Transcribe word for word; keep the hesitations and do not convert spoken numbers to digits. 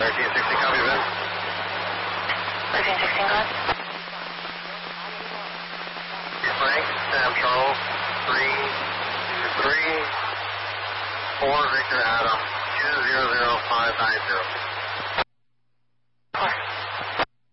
thirteen sixteen, copy, Ben. thirteen sixteen, go ahead. Frank, Sam Charles, three two three, four Victor Adam, two zero zero five nine zero.